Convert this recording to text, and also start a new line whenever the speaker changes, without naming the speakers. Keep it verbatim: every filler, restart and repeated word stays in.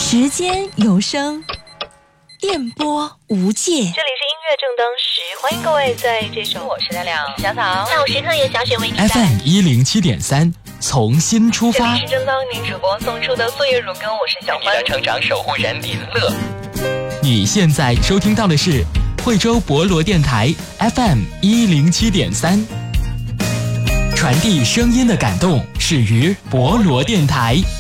时间有声，电波无界。这里是音
乐正当时，欢迎各位在这首我是亮亮小草下午时刻也小雪为你带来
F M 一零七点三，从新出发。
这里是正当您主播送出的作业乳羹，我是小欢。
你的成长守护人林乐。
你现在收听到的是惠州博罗电台 F M 一零七点三，传递声音的感动，始于博罗电台。